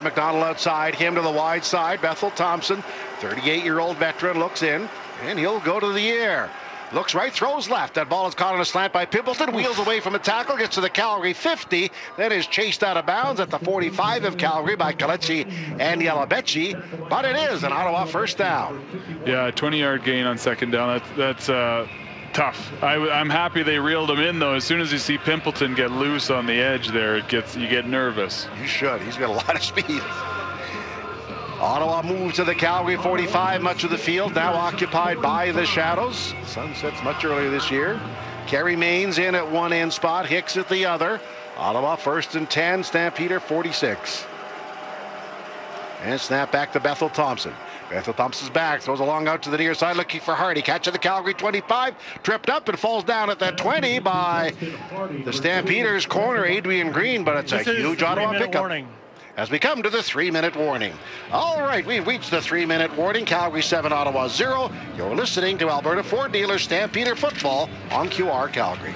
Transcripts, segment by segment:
McDonald outside, him to the wide side. Bethel Thompson, 38-year-old veteran, looks in, and he'll go to the air. Looks right, throws left. That ball is caught on a slant by Pimpleton. Wheels away from a tackle, gets to the Calgary 50. Then is chased out of bounds at the 45 of Calgary by Kalechi and Yalabechi. But it is an Ottawa first down. Yeah, 20-yard gain on second down. That's tough. I'm happy they reeled him in, though. As soon as you see Pimpleton get loose on the edge there, you get nervous. You should. He's got a lot of speed. Ottawa moves to the Calgary 45, much of the field now occupied by the Shadows. Sun sets much earlier this year. Kerry Maines in at one end spot, Hicks at the other. Ottawa first and 10, Stampeder 46. And snap back to Bethel Thompson. Bethel Thompson's back, throws a long out to the near side, looking for Hardy. Catch at the Calgary 25, tripped up and falls down at that 20 by the Stampeders corner, Adrian Green, but it's a huge Ottawa pickup. Warning. As we come to the 3-minute warning. All right, we've reached the 3-minute warning. Calgary 7, Ottawa 0. You're listening to Alberta Ford Dealer Stampeder Football on QR Calgary.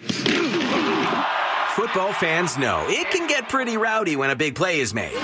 Football fans know it can get pretty rowdy when a big play is made.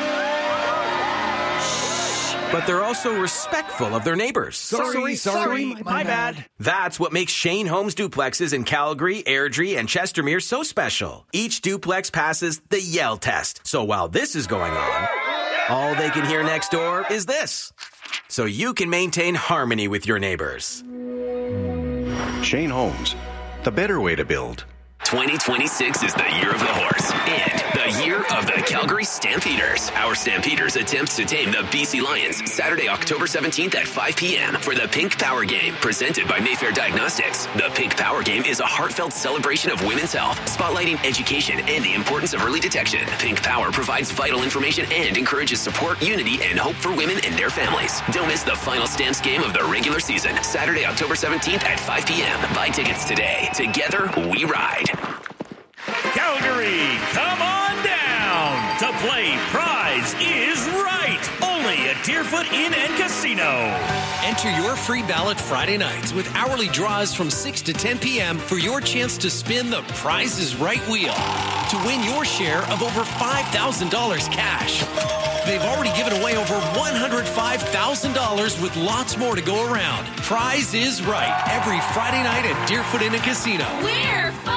But they're also respectful of their neighbors. Sorry, my bad. That's what makes Shane Holmes duplexes in Calgary, Airdrie, and Chestermere so special. Each duplex passes the yell test. So while this is going on, all they can hear next door is this. So you can maintain harmony with your neighbors. Shane Holmes, the better way to build. 2026 is the year of the horse and the year of the Calgary Stampeders. Our Stampeders attempts to tame the BC Lions Saturday, October 17th at 5 p.m. for the Pink Power Game, presented by Mayfair Diagnostics. The Pink Power Game is a heartfelt celebration of women's health, spotlighting education and the importance of early detection. Pink Power provides vital information and encourages support, unity, and hope for women and their families. Don't miss the final Stamps game of the regular season, Saturday, October 17th at 5 p.m. Buy tickets today. Together, we ride. Calgary, come on down to play Prize is Right, only at Deerfoot Inn and Casino. Enter your free ballot Friday nights with hourly draws from 6 to 10 p.m. for your chance to spin the Prize is Right wheel to win your share of over $5,000 cash. They've already given away over $105,000 with lots more to go around. Prize is Right, every Friday night at Deerfoot Inn and Casino. We're fun!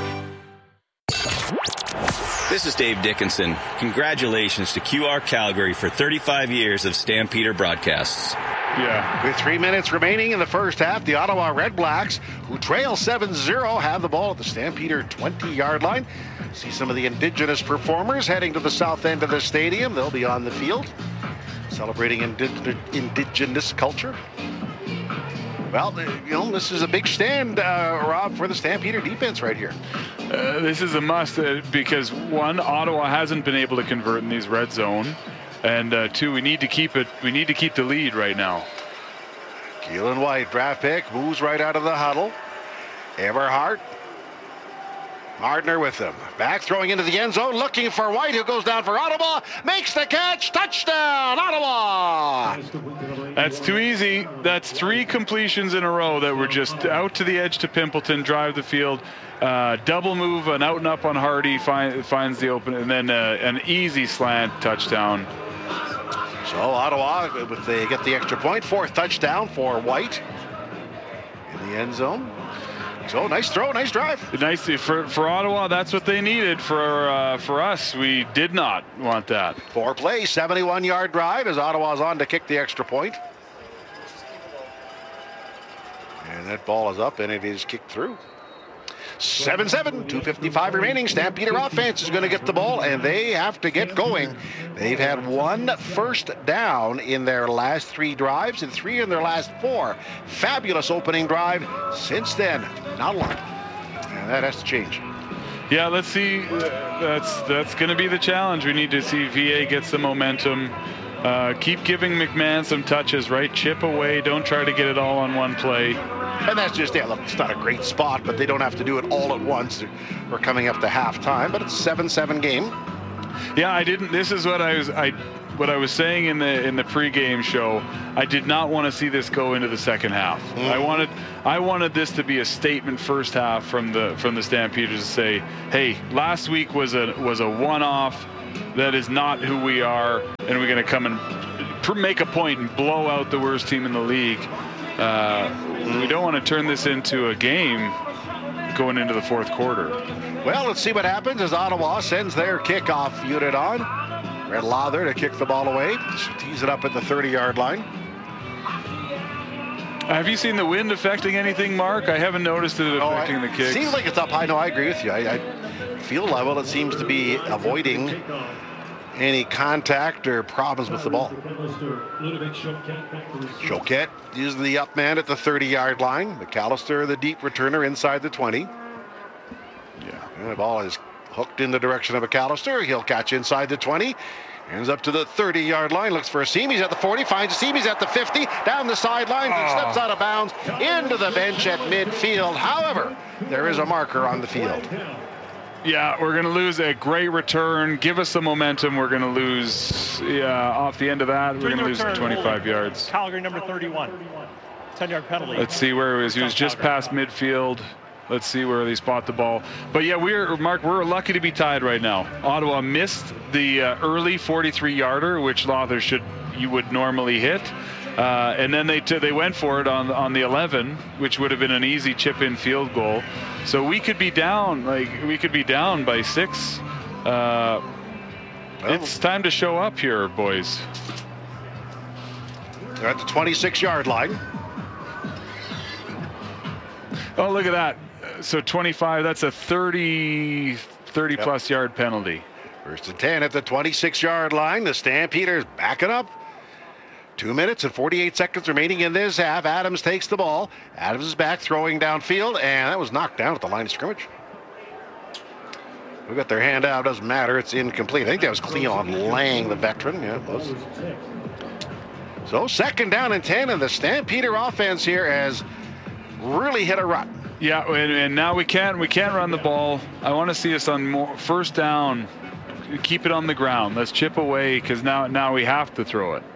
This is Dave Dickinson. Congratulations to QR Calgary for 35 years of Stampeder broadcasts. Yeah. With 3 minutes remaining in the first half, the Ottawa Red Blacks, who trail 7-0, have the ball at the Stampeder 20-yard line. See some of the Indigenous performers heading to the south end of the stadium. They'll be on the field celebrating Indigenous culture. Well, this is a big stand, Rob, for the Stampeder defense right here. This is a must because, one, Ottawa hasn't been able to convert in these red zone, and two, we need to keep it. We need to keep the lead right now. Keelan White, draft pick, moves right out of the huddle. Everhart. Mardner with them. Back throwing into the end zone, looking for White, who goes down for Ottawa. Makes the catch. Touchdown, Ottawa. That's too easy. That's 3 completions in a row that were just out to the edge to Pimpleton, drive the field. Double move, an out and up on Hardy, finds the open, and then an easy slant touchdown. So Ottawa, if they get the extra point, 4th touchdown for White in the end zone. So nice throw, nice drive. Nice for Ottawa. That's what they needed. For us, we did not want that. 4 plays, 71-yard drive as Ottawa's on to kick the extra point. And that ball is up and it is kicked through. 7-7, 2:55 remaining. Stampeder offense is going to get the ball, and they have to get going. They've had 1 first down in their last 3 drives and 3 in their last 4. Fabulous opening drive. Since then, not a lot. And that has to change. Yeah, let's see. That's going to be the challenge. We need to see VA get some momentum. Keep giving McMahon some touches, right? Chip away. Don't try to get it all on one play. And that's just it. Look, it's not a great spot, but they don't have to do it all at once. We're coming up to halftime, but it's a 7-7 game. Yeah, I didn't. This is what I was saying in the pregame show. I did not want to see this go into the second half. I wanted this to be a statement first half from the Stampeders to say, hey, last week was a one-off. That is not who we are, and we're going to come and make a point and blow out the worst team in the league. We don't want to turn this into a game going into the fourth quarter. Well, let's see what happens as Ottawa sends their kickoff unit on. Red Lather to kick the ball away. Tees it up at the 30-yard line. Have you seen the wind affecting anything, Mark? I haven't noticed it affecting the kicks. Seems like it's up high. No, I agree with you. I field level, it seems to be avoiding any contact or problems with the ball. Choquette using the up man at the 30-yard line. McAllister, the deep returner, inside the 20. Yeah. And the ball is hooked in the direction of McAllister. He'll catch inside the 20. Ends up to the 30-yard line. Looks for Asim. He's at the 40. Finds Asim. He's at the 50. Down the sidelines. And slips out of bounds into the bench at midfield. However, there is a marker on the field. Yeah, we're going to lose a great return. Give us some momentum. We're going to lose off the end of that. We're going to lose 25 yards. Calgary number 31. 10-yard penalty. Let's see where he was. He was just past midfield. Let's see where they spot the ball. But yeah, we're lucky to be tied right now. Ottawa missed the early 43-yarder, which Lather you would normally hit. And then they went for it on the 11, which would have been an easy chip-in field goal. So we could be down by 6. It's time to show up here, boys. They're at the 26-yard line. Oh, look at that. So 25, that's a 30-plus yard penalty. First and 10 at the 26-yard line. The Stampeders backing up. 2 minutes and 48 seconds remaining in this half. Adams takes the ball. Adams is back, throwing downfield, and that was knocked down at the line of scrimmage. We got their hand out. Doesn't matter. It's incomplete. I think that was Cleon Lang, the veteran. Yeah, it was. So second down and 10, and the Stampeder offense here has really hit a rut. Yeah, and now we can't run the ball. I want to see us on more first down. Keep it on the ground. Let's chip away because now we have to throw it.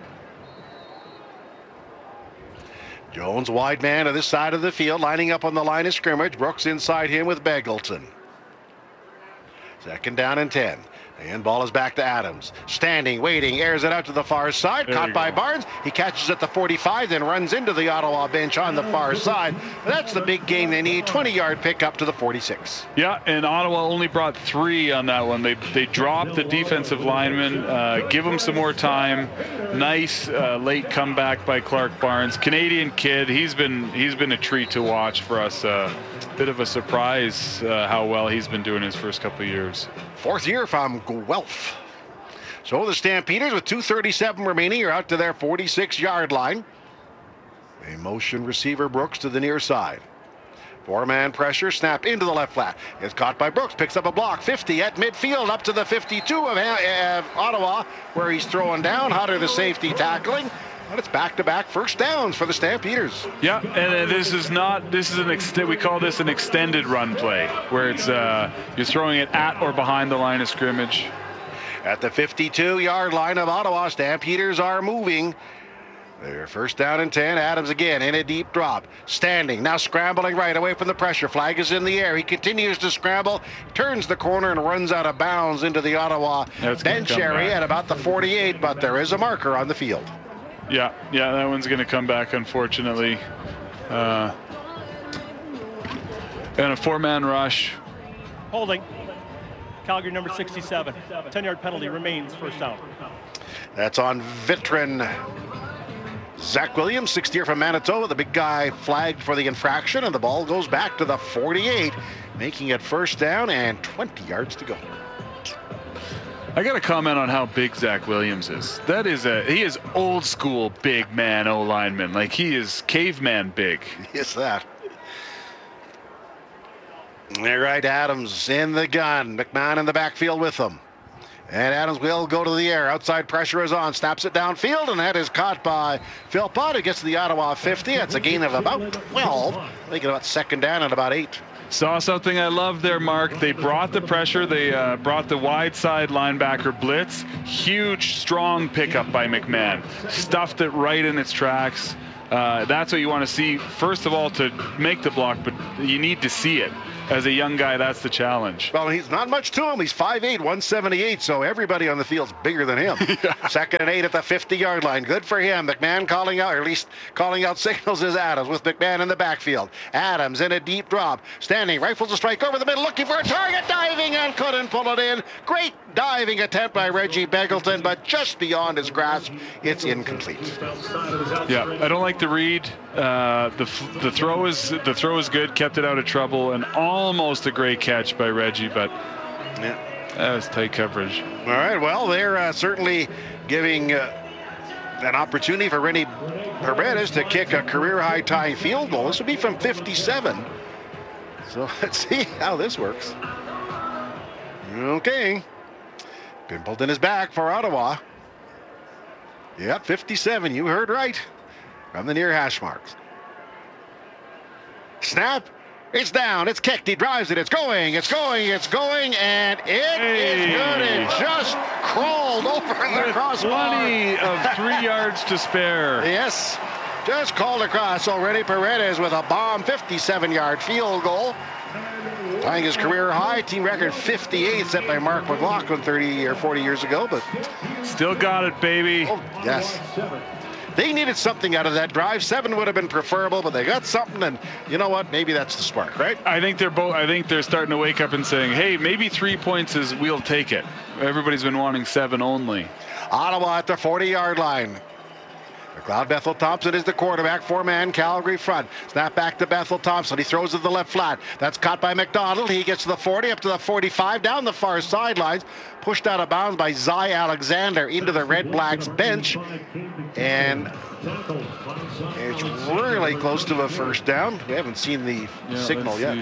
Jones, wide man to this side of the field, lining up on the line of scrimmage. Brooks inside him with Begelton. Second down and 10. And ball is back to Adams. Standing, waiting, airs it out to the far side. Caught by Barnes. He catches at the 45, then runs into the Ottawa bench on the far side. That's the big gain they need. 20-yard pickup to the 46. Yeah, and Ottawa only brought 3 on that one. They dropped the defensive lineman. Give him some more time. Nice late comeback by Clark Barnes. Canadian kid. He's been a treat to watch for us. Bit of a surprise how well he's been doing his first couple of years. Fourth year from Guelph. So the Stampeders with 2:37 remaining are out to their 46-yard line. A motion receiver Brooks to the near side. 4-man pressure, snap into the left flat. It's caught by Brooks, picks up a block. 50 at midfield, up to the 52 of Ottawa, where he's throwing down. Hunter, the safety, tackling. And it's back-to-back first downs for the Stampeders. Yeah, and we call this an extended run play, where it's you're throwing it at or behind the line of scrimmage. At the 52-yard line of Ottawa, Stampeders are moving. They're first down and 10. Adams again in a deep drop. Standing, now scrambling right away from the pressure. Flag is in the air. He continues to scramble, turns the corner and runs out of bounds into the Ottawa bench area at about the 48, but there is a marker on the field. Yeah, that one's going to come back, unfortunately. And a 4-man rush. Holding. Calgary number 67. 10-yard penalty remains first down. That's on veteran Zach Williams, 6th year from Manitoba. The big guy flagged for the infraction, and the ball goes back to the 48, making it first down and 20 yards to go. I got to comment on how big Zach Williams is. He is old school big man O-lineman. Like, he is caveman big. Yes, that. All right, Adams in the gun. McMahon in the backfield with him. And Adams will go to the air. Outside pressure is on. Snaps it downfield, and that is caught by Philpott, who gets to the Ottawa 50. That's a gain of about 12. I think about second down and about 8. Saw something I loved there, Mark. They brought the pressure. They brought the wide side linebacker blitz. Huge, strong pickup by McMahon. Stuffed it right in its tracks. That's what you want to see, first of all, to make the block, but you need to see it. as a young guy, that's the challenge. Well, he's not much to him. He's 5'8", 178, so everybody on the field's bigger than him. Yeah. Second and 8 at the 50-yard line. Good for him. McMahon calling out, or at least calling out signals, is Adams with McMahon in the backfield. Adams in a deep drop. Standing, rifles a strike over the middle, looking for a target, diving and couldn't pull it in. Great diving attempt by Reggie Begelton, but just beyond his grasp. It's incomplete. Yeah, I don't like the read. The throw is good, kept it out of trouble, and almost a great catch by Reggie, but that was tight coverage. All right, well, they're certainly giving an opportunity for Rennie Paredes to kick a career-high tying field goal. This would be from 57. So let's see how this works. Okay. Pimpleton is back for Ottawa. Yep, 57. You heard right. From the near hash marks. Snap. It's down. It's kicked. He drives it. It's going. It's going. It's going. And it is good. It just crawled over the crossbar. Plenty of 3 yards to spare. Yes. Just called across. Already Paredes with a bomb 57-yard field goal. Tying his career high, team record 58 set by Mark McLaughlin 30 or 40 years ago. But still got it, baby. Oh, yes. They needed something out of that drive. 7 would have been preferable, but they got something, and you know what? Maybe that's the spark, right? I think they're starting to wake up and saying, hey, maybe 3 points we'll take it. Everybody's been wanting 7 only. Ottawa at the 40-yard line. McLeod Bethel Thompson is the quarterback. 4-man Calgary front. Snap back to Bethel Thompson. He throws to the left flat. That's caught by McDonald. He gets to the 40, up to the 45, down the far sidelines. Pushed out of bounds by Zy Alexander into the Red Blacks bench. And it's really close to a first down. We haven't seen the signal yet.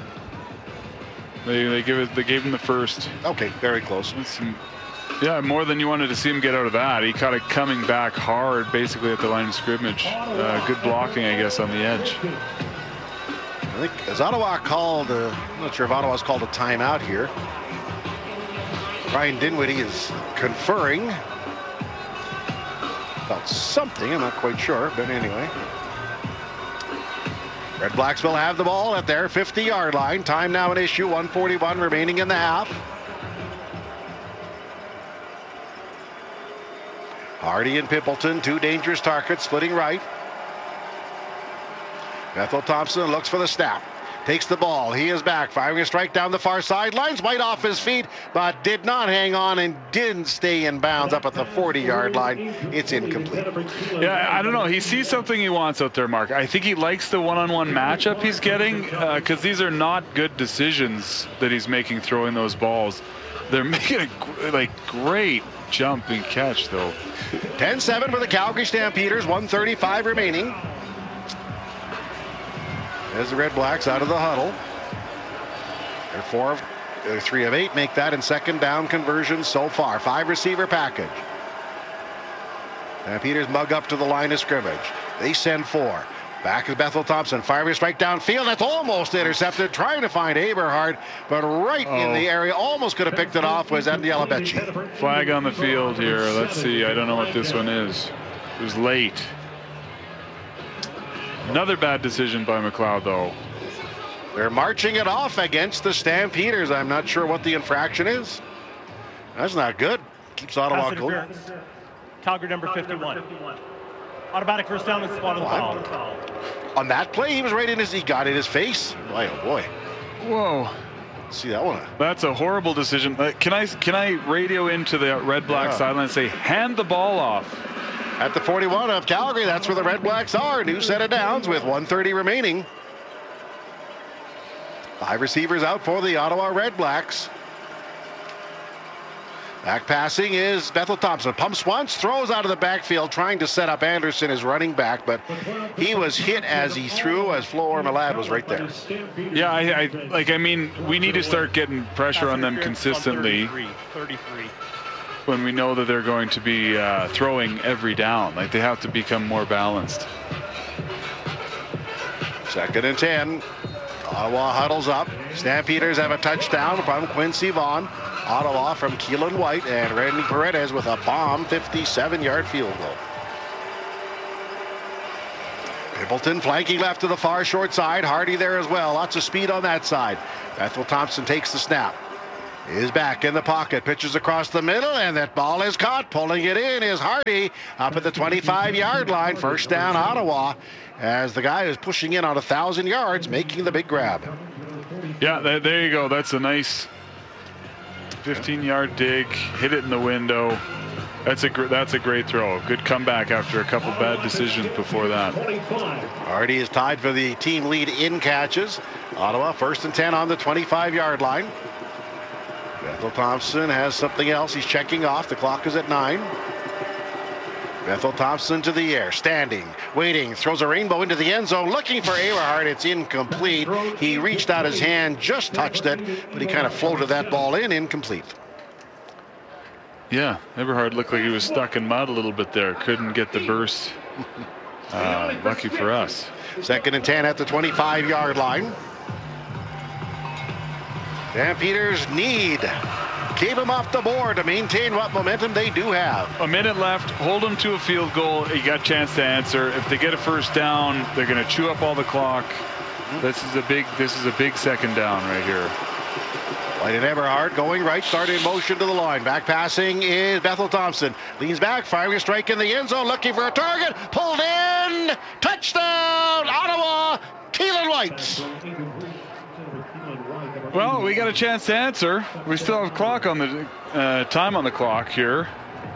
They gave him the first. Okay, very close. Yeah, more than you wanted to see him get out of that. He caught it coming back hard, basically at the line of scrimmage. Good blocking, I guess, on the edge. I think, as Ottawa called, I'm not sure if Ottawa's called a timeout here. Ryan Dinwiddie is conferring about something. I'm not quite sure, but anyway. Red Blacks will have the ball at their 50-yard line. Time now an issue, 1:41 remaining in the half. Hardy and Pimpleton, 2 dangerous targets, splitting right. Bethel Thompson looks for the snap. Takes the ball. He is back, firing a strike down the far sidelines. White off his feet, but did not hang on and didn't stay in bounds up at the 40-yard line. It's incomplete. Yeah, I don't know. He sees something he wants out there, Mark. I think he likes the one-on-one matchup he's getting because these are not good decisions that he's making throwing those balls. They're making a great jump and catch, though. 10-7 for the Calgary Stampeders, 1:35 remaining. As the Red Blacks out of the huddle. They're 3 of 8, make that in second down conversions so far. 5 receiver package. Stampeders mug up to the line of scrimmage. They send 4. Back is Bethel Thompson, firing a strike downfield. That's almost intercepted, trying to find Aberhard, but right in the area, almost could have picked it off, was Andy Alabechi. Flag on the field here. Let's see. I don't know what this one is. It was late. Another bad decision by McLeod, though. They're marching it off against the Stampeders. I'm not sure what the infraction is. That's not good. Keeps Ottawa going. Calgary number 51. Automatic first down and spot on the foul. On that play, he got in his face. Boy, oh boy. Whoa. See that one? That's a horrible decision. Can I radio into the Red Black sideline and say, hand the ball off? At the 41 of Calgary, that's where the Red Blacks are. New set of downs with 1:30 remaining. 5 receivers out for the Ottawa Red Blacks. Back passing is Bethel Thompson. Pumps once, throws out of the backfield, trying to set up Anderson as running back, but he was hit as he threw, as Flo Ormelad was right there. Yeah, I mean, we need to start getting pressure on them consistently. 33. When we know that they're going to be throwing every down. Like, they have to become more balanced. 2nd and 10. Ottawa huddles up. Stampeders have a touchdown from Quincy Vaughn. Ottawa from Keelan White, and Randy Paredes with a bomb 57-yard field goal. Pimpleton flanking left to the far short side. Hardy there as well. Lots of speed on that side. Bethel Thompson takes the snap. Is back in the pocket. Pitches across the middle, and that ball is caught. Pulling it in is Hardy up at the 25-yard line. First down, Ottawa, as the guy is pushing in on 1,000 yards, making the big grab. Yeah, there you go. That's a nice 15-yard dig. Hit it in the window. That's a great throw. Good comeback after a couple bad decisions before that. Hardy is tied for the team lead in catches. Ottawa 1st and 10 on the 25-yard line. Bethel Thompson has something else he's checking off. The clock is at 9. Bethel Thompson to the air, standing, waiting, throws a rainbow into the end zone, looking for Eberhard. It's incomplete. He reached out his hand, just touched it, but he kind of floated that ball in, incomplete. Yeah, Eberhard looked like he was stuck in mud a little bit there. Couldn't get the burst. Lucky for us. 2nd and 10 at the 25-yard line. Stampeders need keep them off the board to maintain what momentum they do have. A minute left. Hold them to a field goal. You got a chance to answer. If they get a first down, they're going to chew up all the clock. This is a big second down right here. White and Eberhard going right, start in motion to the line. Back passing is Bethel Thompson. Leans back, firing a strike in the end zone, looking for a target. Pulled in. Touchdown, Ottawa. Keelan White. Well, we got a chance to answer. We still have clock on the time on the clock here.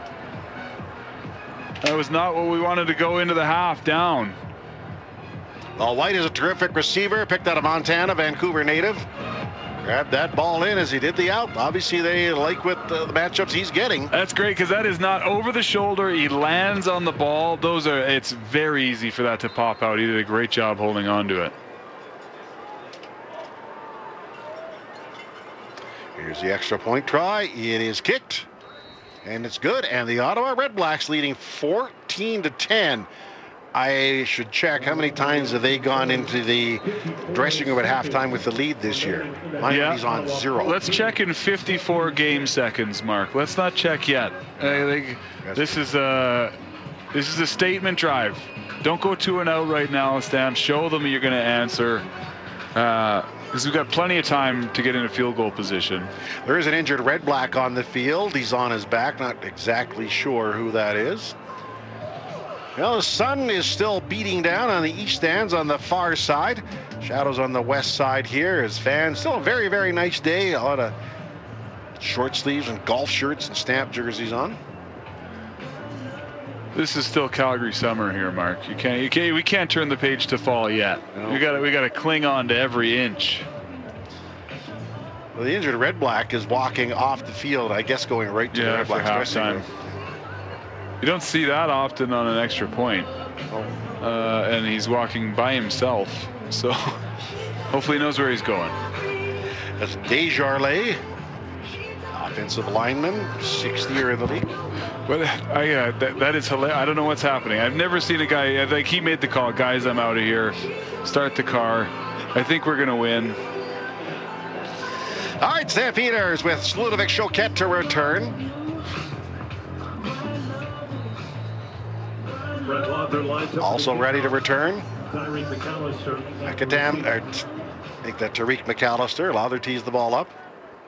That was not what we wanted to go into the half down. Well, White is a terrific receiver, picked out of Montana, Vancouver native. Grabbed that ball in as he did the out. Obviously, they like what the matchups he's getting. That's great because that is not over the shoulder. He lands on the ball. It's very easy for that to pop out. He did a great job holding on to it. Here's the extra point try. It is kicked, and it's good. And the Ottawa Redblacks leading 14-10. I should check how many times have they gone into the dressing room at halftime with the lead this year. Miami's on 0. Let's check in 54 game seconds, Mark. Let's not check yet. This is a statement drive. Don't go 2 and out right now, Stam. Show them you're going to answer. Because we've got plenty of time to get in a field goal position. There is an injured Redblack on the field. He's on his back. Not exactly sure who that is. Well, the sun is still beating down on the east stands on the far side. Shadows on the west side here as fans. Still a very, very nice day. A lot of short sleeves and golf shirts and Stamp jerseys on. This is still Calgary summer here, Mark. We can't turn the page to fall yet. No. We got to cling on to every inch. Well, the injured Redblack is walking off the field, I guess going right to the Redblacks dressing room. You don't see that often on an extra point. And he's walking by himself. So hopefully he knows where he's going. That's Desjardins, offensive lineman, 6th year in the league. Well, that is hilarious. I don't know what's happening. I've never seen a guy, like he made the call, guys, I'm out of here. Start the car. I think we're going to win. All right, Stampeders with Ludovic Choquette to return. Also ready to return. Macadam, I think that Tariq McAllister. Lowther tees the ball up.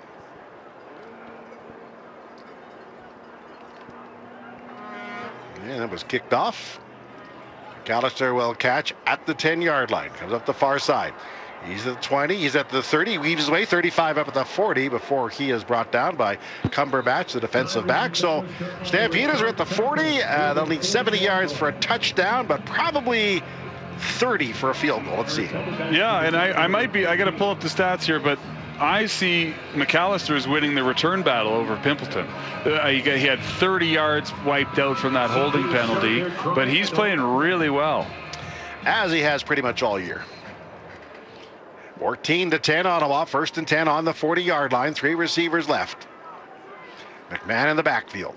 And it was kicked off. McAllister will catch at the 10-yard line. Comes up the far side. He's at the 20. He's at the 30. Weaves his way 35 up at the 40 before he is brought down by Cumberbatch, the defensive back. So Stampeders are at the 40. They'll need 70 yards for a touchdown, but probably 30 for a field goal. Let's see. Yeah, and I got to pull up the stats here, but I see McAllister is winning the return battle over Pimpleton. He had 30 yards wiped out from that holding penalty, but he's playing really well. As he has pretty much all year. 14-10 Ottawa, 1st and 10 on the 40-yard line. 3 receivers left. McMahon in the backfield.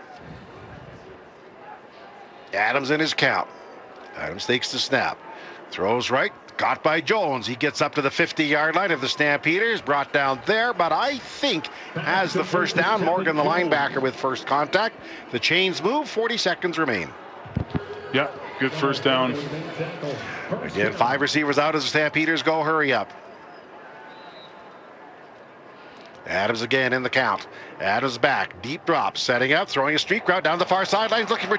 Adams in his count. Adams takes the snap. Throws right. Got by Jones. He gets up to the 50-yard line of the Stampeders. Brought down there, but I think has the first down. Morgan, the linebacker, with first contact. The chains move. 40 seconds remain. Yeah, Good first down. Again, 5 receivers out as the Stampeders go hurry up. Adams again in the count. Adams back, deep drop, setting up, throwing a streak route down the far sidelines, looking for